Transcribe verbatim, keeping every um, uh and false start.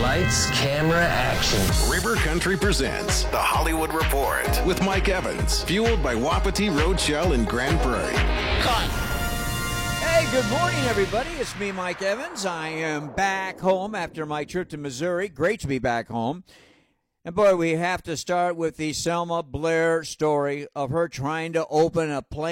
Lights, camera, action. River Country presents The Hollywood Report with Mike Evans, fueled by Wapiti Roadshell in Grand Prairie. Cut. Hey, good morning, everybody. It's me, Mike Evans. I am back home after my trip to Missouri. Great to be back home. And boy, we have to start with the Selma Blair story of her trying to open a plane.